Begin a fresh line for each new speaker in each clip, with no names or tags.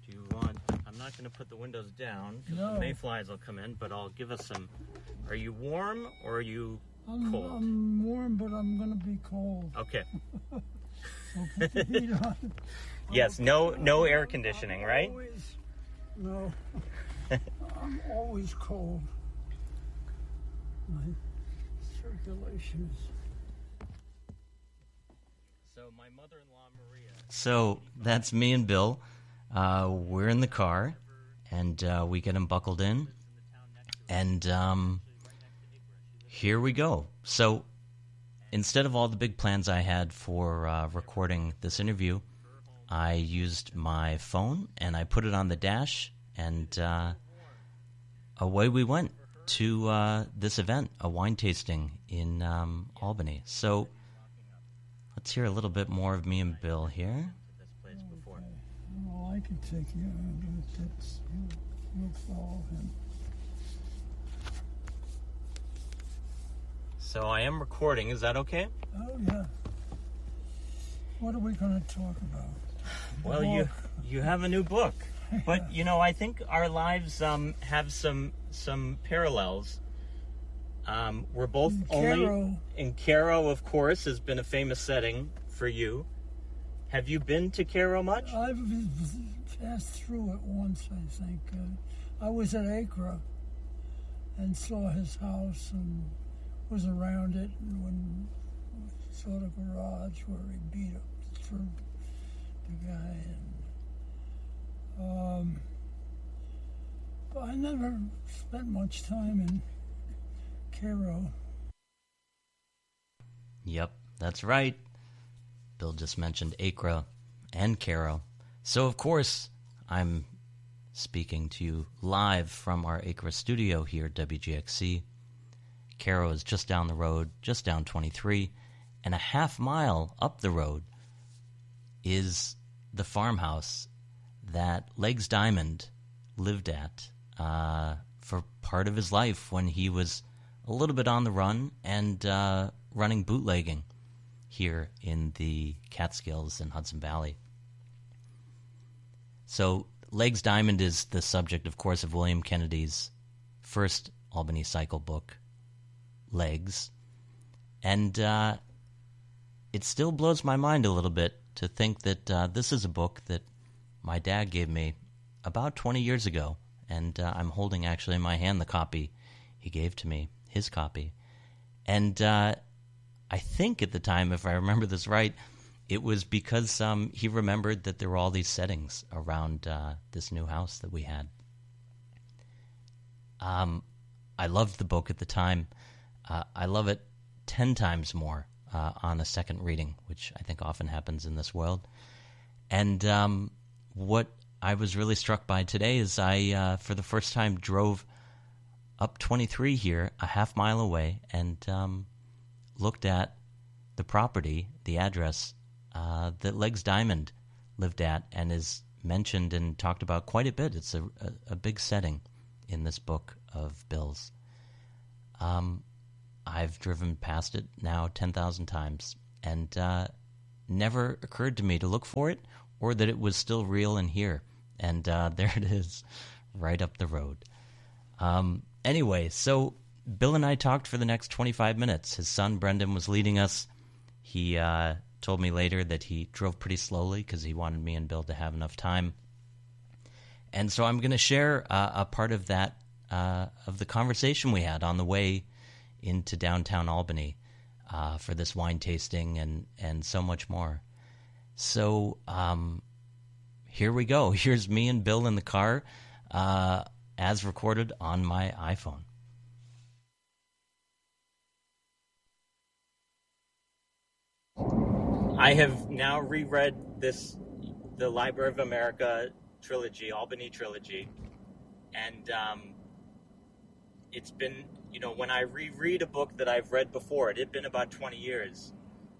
you want, I'm not going to put the windows down because the mayflies will come in, but I'll give us some. Are you warm or are you cold?
I'm warm, but I'm going to be cold.
Okay.
So put the heat on.
Yes, no air conditioning, right?
No. I'm always cold. My circulation is...
So my mother-in-law, Maria... So that's me and Bill. We're in the car, and we get him buckled in. And here we go. So instead of all the big plans I had for recording this interview, I used my phone, and I put it on the dash, and away we went to this event, a wine tasting in Albany. So let's hear a little bit more of me and Bill here.
Well, I can take you. You'll follow him.
So I am recording. Is that okay?
Oh, yeah. What are we going to talk about?
Well, you have a new book. But, I think our lives have some parallels. We're both in Cairo, of course, has been a famous setting for you. Have you been to Cairo much?
I've passed through it once, I think. I was at Acre and saw his house and was around it, and when saw the garage where he beat up the guy. But I never spent much time in Cairo.
Yep, that's right. Bill just mentioned Acre and Cairo. So, of course, I'm speaking to you live from our Acre studio here at WGXC. Cairo is just down the road, just down 23, and a half mile up the road is the farmhouse that Legs Diamond lived at for part of his life when he was a little bit on the run and running bootlegging here in the Catskills and Hudson Valley. So Legs Diamond is the subject, of course, of William Kennedy's first Albany Cycle book, Legs. And it still blows my mind a little bit to think that this is a book that my dad gave me about 20 years ago. And I'm holding actually in my hand the copy he gave to me, his copy. And I think at the time, if I remember this right, it was because he remembered that there were all these settings around this new house that we had. I loved the book at the time. I love it 10 times more on a second reading, which I think often happens in this world. And what I was really struck by today is I, for the first time, drove up 23 here, a half mile away, and looked at the property, the address that Legs Diamond lived at and is mentioned and talked about quite a bit. It's a big setting in this book of Bill's. I've driven past it now 10,000 times, and never occurred to me to look for it or that it was still real and here. And there it is, right up the road. Anyway, so Bill and I talked for the next 25 minutes. His son, Brendan, was leading us. He told me later that he drove pretty slowly because he wanted me and Bill to have enough time. And so I'm going to share a part of that, of the conversation we had on the way into downtown Albany for this wine tasting and so much more. So here we go. Here's me and Bill in the car as recorded on my iPhone. I have now reread the Library of America trilogy, Albany trilogy, and it's been, when I reread a book that I've read before, it had been about 20 years.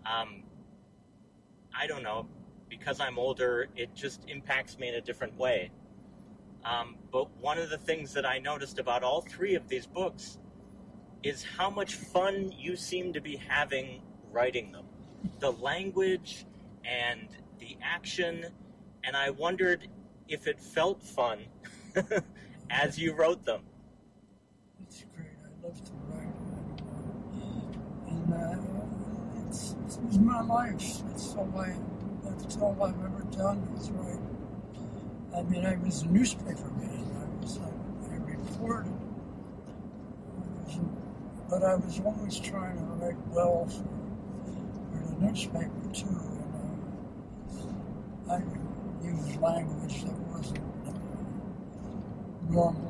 I don't know, because I'm older, it just impacts me in a different way. But one of the things that I noticed about all three of these books is how much fun you seem to be having writing them. The language and the action, and I wondered if it felt fun as you wrote them.
It's great. I love to write. And it's my life. That's all I've ever done is write. I mean, I was a newspaper man. I reported. But I was always trying to write well for the newspaper, too. I used language that wasn't normal.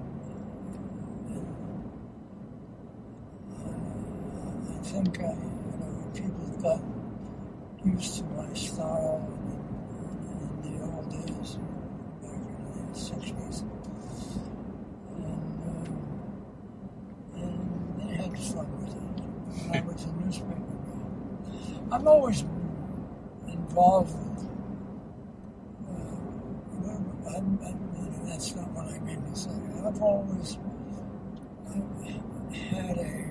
I think people got used to my style in the old days, back in the 60s. And they had fun with it. When I was a newspaper man. I'm always involved with that's not what I mean to say. I've always had a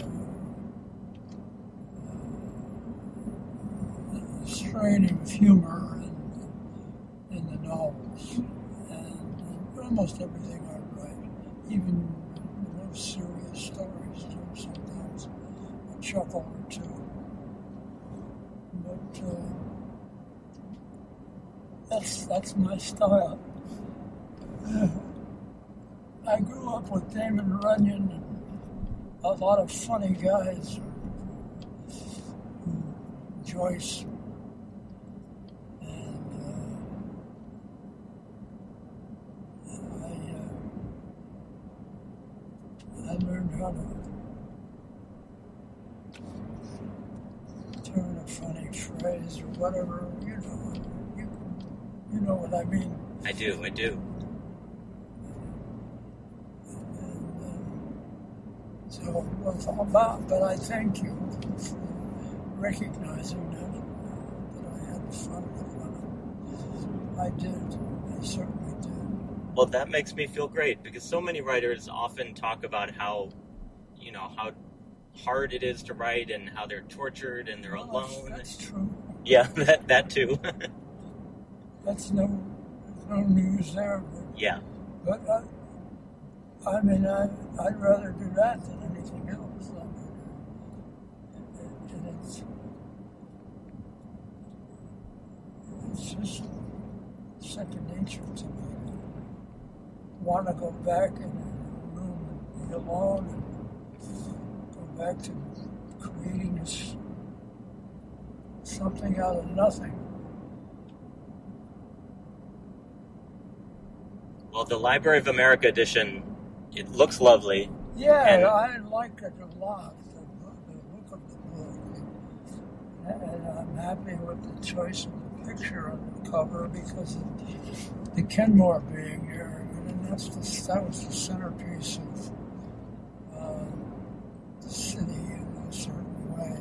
strain of humor in the novels, and almost everything I write, even the most serious stories, do sometimes a chuckle or two. But that's my style. I grew up with Damon Runyon and a lot of funny guys, Joyce, and I learned how to turn a funny phrase or whatever, you know what I mean.
I do.
So what it's all about, but I thank you for recognizing that I had fun with it. I did. I certainly did.
Well, that makes me feel great, because so many writers often talk about how hard it is to write and how they're tortured and they're alone.
That's true.
Yeah, that too.
That's no news there.
Yeah.
But I mean, I'd rather do that than anything else. I mean, it's just second nature to me. Want to go back in a room and be alone and go back to creating something out of nothing.
Well, the Library of America edition, it looks lovely.
Yeah, I like it a lot, the look of the book. And I'm happy with the choice of the picture on the cover because of the Kenmore being here. And that was the centerpiece of the city in a certain way.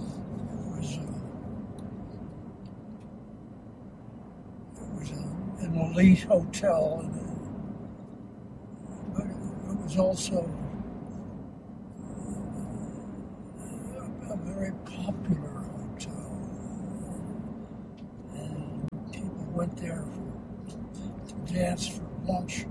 It was an elite hotel, but it was also a very popular hotel, and people went there to dance for lunch,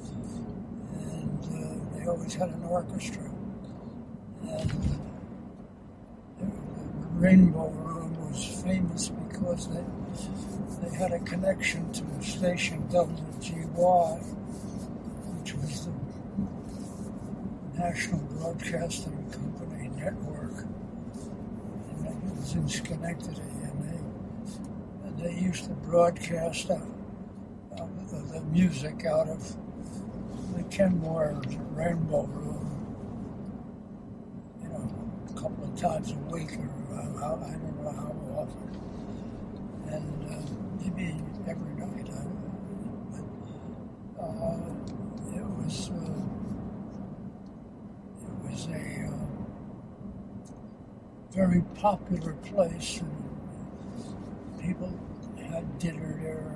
and they always had an orchestra, and the Rainbow Room was famous because they had a connection to station WGY, which was the National Broadcasting Company network, and it was in Schenectady, and they used to broadcast the music out of the Kenmore Rainbow Room, a couple of times a week, or I don't know how often, and maybe every night. It was a very popular place, and people had dinner there.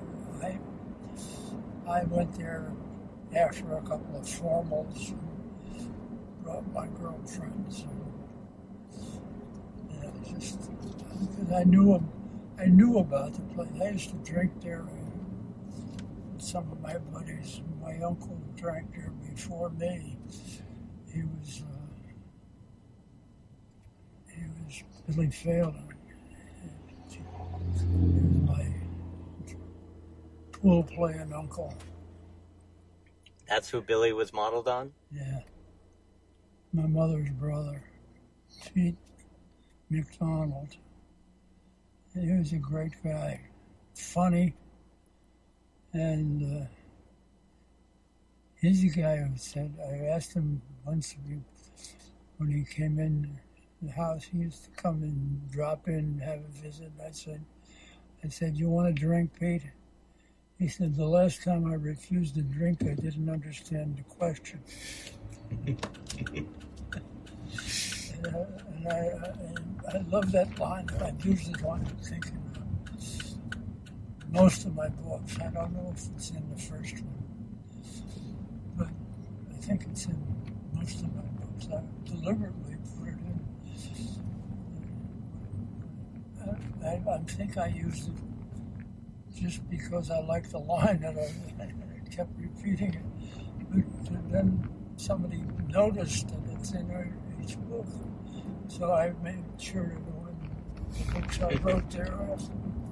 I went there after a couple of formals and brought my girlfriends. And it was just because I knew about the place. I used to drink there some of my buddies. My uncle drank there before me. He was Billy Phelan. He was my pool-playing uncle.
That's who Billy was modeled on?
Yeah. My mother's brother, Pete McDonald. He was a great guy, funny, and he's the guy who said, I asked him once when he came in the house, he used to come and drop in and have a visit. I said, you want a drink, Pete? He said, the last time I refused a drink, I didn't understand the question. and I love that line. I've used it on thinking most of my books. I don't know if it's in the first one, but I think it's in most of my books. I deliberately put it in. I think I used it just because I liked the line and I kept repeating it. But then somebody noticed that it's in each book. So I made sure to go in the books I wrote there also.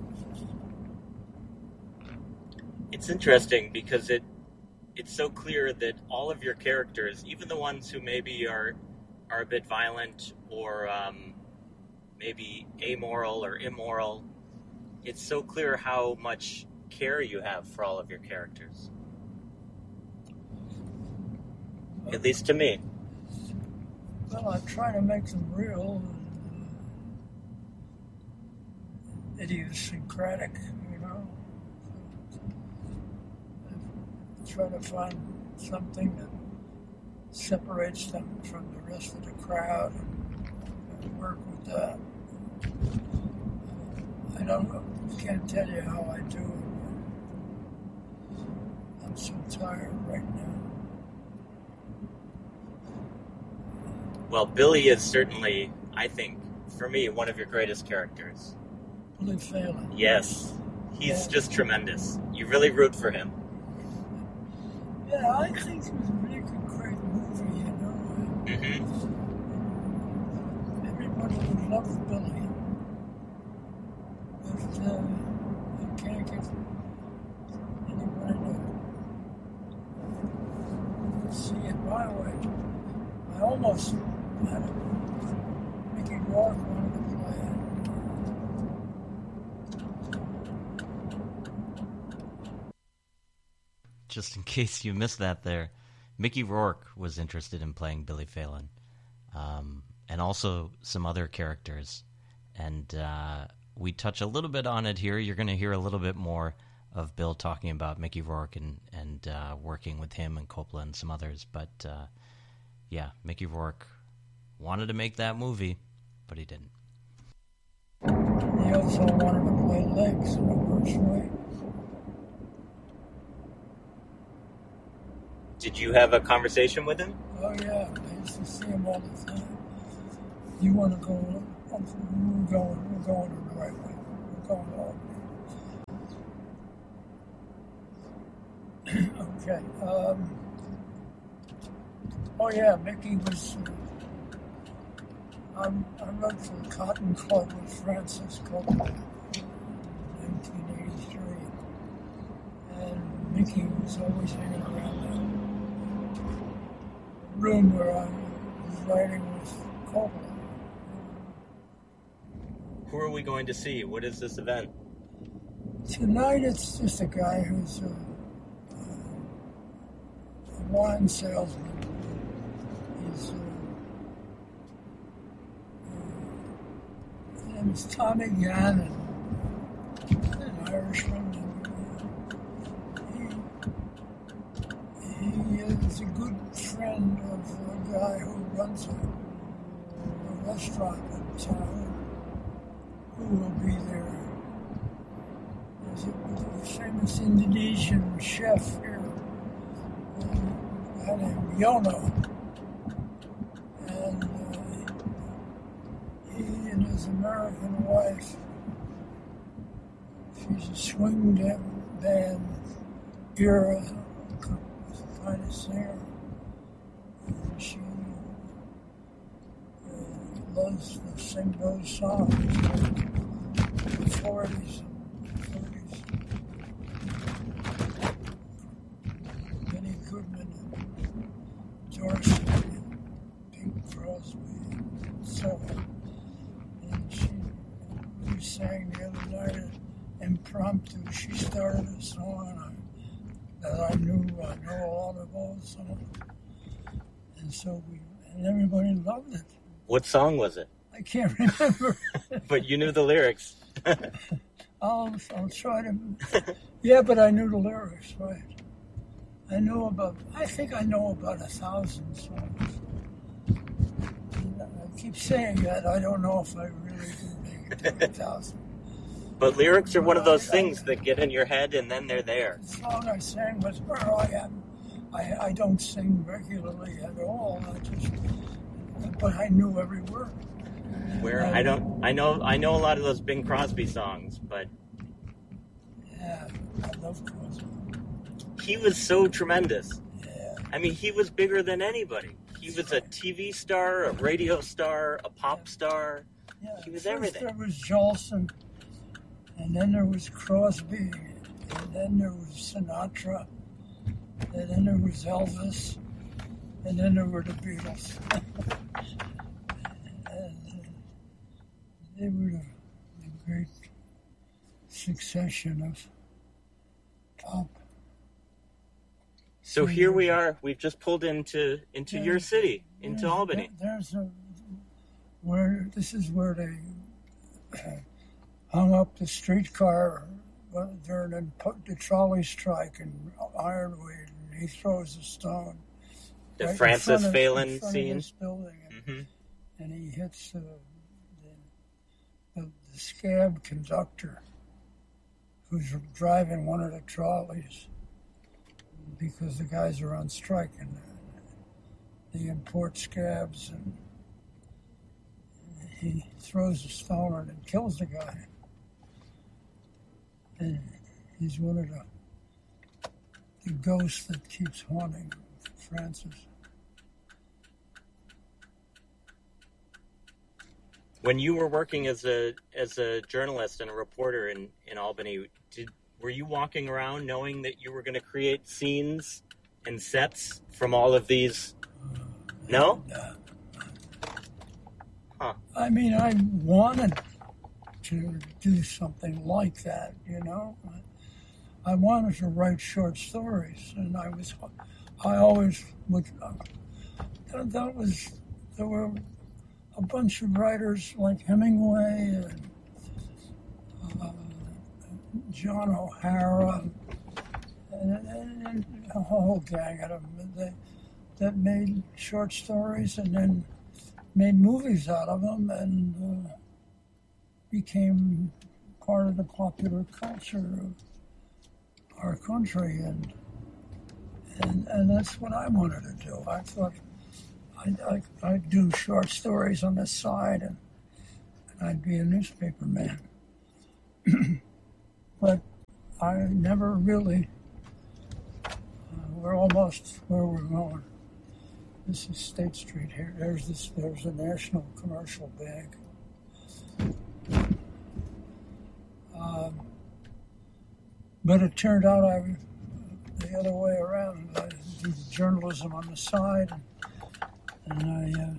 It's interesting because it's so clear that all of your characters, even the ones who maybe are a bit violent or maybe amoral or immoral, it's so clear how much care you have for all of your characters. At least to me.
Well, I try to make them real and idiosyncratic, you know. I try to find something that separates them from the rest of the crowd and work with that. I can't tell you how I do it. I'm so tired right now.
Well, Billy is certainly, I think, for me, one of your greatest characters.
Billy Phelan.
Yes. He's just tremendous. You really root for him.
Yeah, I think it was a really great movie, you know.
Mm-hmm.
Everybody would love Billy. But you can't get anybody to see it my way. I almost had Mickey Rourke wanted to play it.
Just in case you missed that there, Mickey Rourke was interested in playing Billy Phelan, and also some other characters. And we touch a little bit on it here. You're going to hear a little bit more of Bill talking about Mickey Rourke and working with him and Coppola and some others. But yeah, Mickey Rourke wanted to make that movie, but he didn't.
He also wanted to play Legs in the worst way.
Did you have a conversation with him?
Oh, yeah. I used to see him all the time. You want to go? We're going the right way. We're going all the way. Okay. Oh, yeah, Mickey was... I wrote for the Cotton Club with Francis Coppola in 1983. And Mickey was always hanging around the room where I was writing with Coppola.
Who are we going to see? What is this event?
Tonight it's just a guy who's a wine salesman. He's his name is Tommy Gannon, an Irishman. He is a good friend of a guy who runs a restaurant in town, who will be there. There's a famous Indonesian chef here, a guy named Yono. And he and his American wife, she's a swing band you're a kind of singer. And she loves to sing those songs, the 40s and 30s. Benny Goodman and Dorsey and Bing Crosby and so on. And we sang the other night impromptu. She started a song that I know a lot of all the songs. And so and everybody loved it.
What song was it?
I can't remember.
But you knew the lyrics.
I'll try to. Yeah, but I knew the lyrics, right? I think I know about 1,000 songs. I keep saying that. I don't know if I really do make it to 1,000.
But lyrics are one of those things that get in your head and then they're there.
The song I sang was Where I Am. I don't sing regularly at all. But I knew every word.
I know a lot of those Bing Crosby songs, but
yeah, I love Crosby.
He was so tremendous.
Yeah.
I mean, he was bigger than anybody. He was a TV star, a radio star, a pop star.
Yeah.
He was
First
everything.
There was Jolson, and then there was Crosby, and then there was Sinatra, and then there was Elvis, and then there were the Beatles. And they were a great succession of pop.
So here we are. We've just pulled into your city, into Albany.
This is where they hung up the streetcar during the trolley strike in Ironweed, and he throws a stone.
The
right
Francis Phelan
in front
scene.
of this building, and he hits the scab conductor who's driving one of the trolleys because the guys are on strike and they import scabs, and he throws a stone and kills the guy. And he's one of the ghosts that keeps haunting Francis.
When you were working as a journalist and a reporter in Albany, were you walking around knowing that you were going to create scenes and sets from all of these? No? Huh.
I mean, I wanted to do something like that, you know. I wanted to write short stories, and I always would. There were a bunch of writers like Hemingway and John O'Hara and a whole gang of them that made short stories and then made movies out of them and became part of the popular culture of our country, and that's what I wanted to do. I thought I'd do short stories on the side and I'd be a newspaper man. But I never really, we're almost where we're going. This is State Street here. There's a National Commercial Bank. But it turned out the other way around. I do journalism on the side, and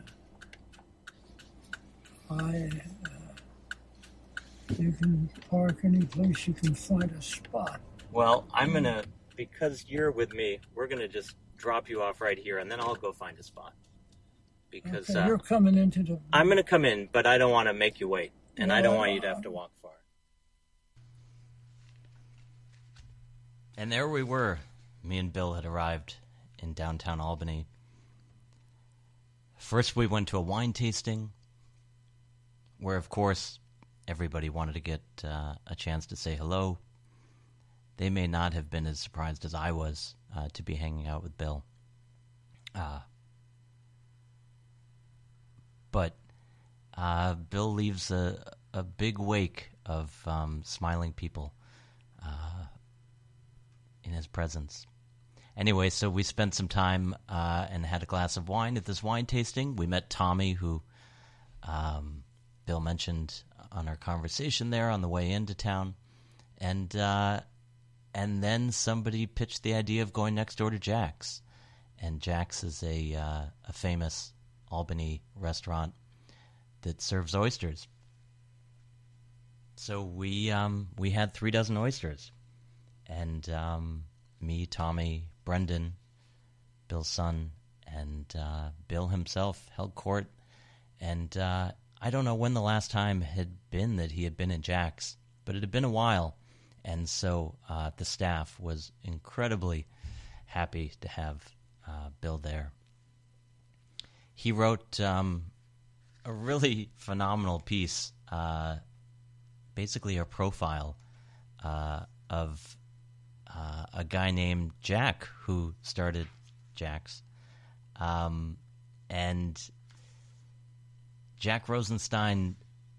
you can park any place you can find a spot.
Well, because you're with me, we're gonna just drop you off right here, and then I'll go find a spot. Because
okay, you're coming into the...
I'm gonna come in, but I don't want to make you wait, and I don't want you to have to walk far. And there we were. Me and Bill had arrived in downtown Albany. First we went to a wine tasting, where, of course, everybody wanted to get a chance to say hello. They may not have been as surprised as I was to be hanging out with Bill. But Bill leaves a big wake of smiling people in his presence. Anyway, so we spent some time and had a glass of wine at this wine tasting. We met Tommy, who Bill mentioned on our conversation there on the way into town. And then somebody pitched the idea of going next door to Jack's. And Jack's is a famous Albany restaurant that serves oysters. So we had 3 dozen oysters. And me, Tommy, Brendan, Bill's son, and Bill himself held court. And I don't know when the last time had been that he had been in Jack's, but it had been a while. And so the staff was incredibly happy to have Bill there. He wrote a really phenomenal piece, basically a profile of a guy named Jack who started Jack's. And Jack Rosenstein,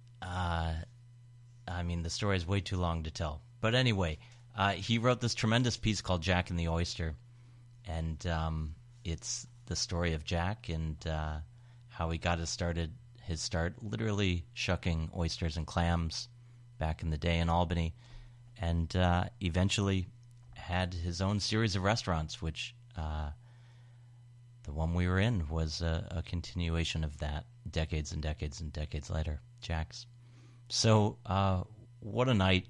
the story is way too long to tell. But anyway, he wrote this tremendous piece called Jack and the Oyster. And it's the story of Jack and how he got his start literally shucking oysters and clams back in the day in Albany. And eventually had his own series of restaurants, which the one we were in was a continuation of that decades and decades and decades later, Jack's. So what a night.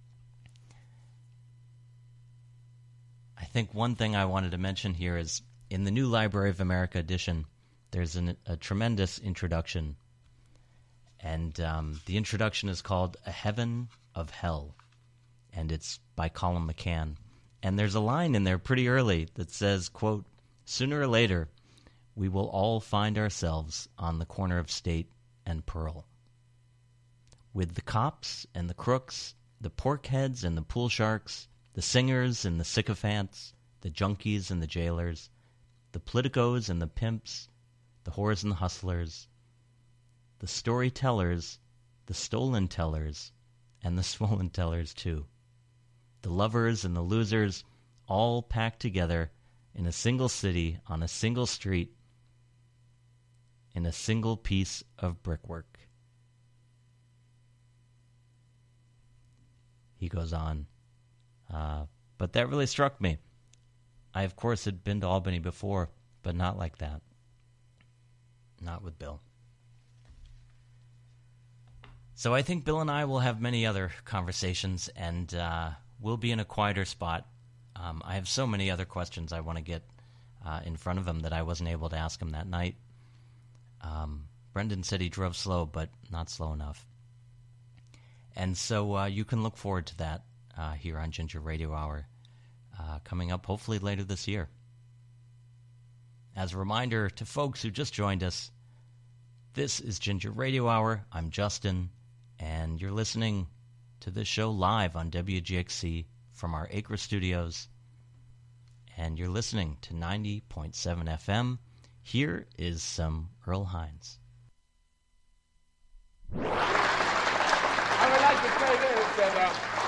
I think one thing I wanted to mention here is in the new Library of America edition, there's a tremendous introduction. And the introduction is called A Heaven of Hell. And it's by Colin McCann. And there's a line in there pretty early that says, quote, "Sooner or later, we will all find ourselves on the corner of State and Pearl. With the cops and the crooks, the porkheads and the pool sharks, the singers and the sycophants, the junkies and the jailers, the politicos and the pimps, the whores and the hustlers, the storytellers, the stolen tellers, and the swollen tellers too. The lovers and the losers, all packed together in a single city, on a single street, in a single piece of brickwork." He goes on. But that really struck me. I, of course, had been to Albany before, but not like that. Not with Bill. So I think Bill and I will have many other conversations, and we'll be in a quieter spot. I have so many other questions I want to get in front of him that I wasn't able to ask him that night. Brendan said he drove slow, but not slow enough. And so you can look forward to that here on Ginger Radio Hour, coming up hopefully later this year. As a reminder to folks who just joined us, this is Ginger Radio Hour. I'm Justin, and you're listening to this show live on WGXC from our Acre studios. And you're listening to 90.7 FM. Here is some Earl Hines.
I would like to say this, that